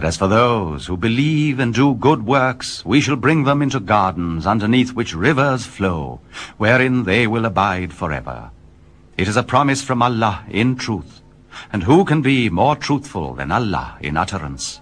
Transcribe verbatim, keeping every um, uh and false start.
But as for those who believe and do good works, we shall bring them into gardens underneath which rivers flow, wherein they will abide forever. It is a promise from Allah in truth, and who can be more truthful than Allah in utterance?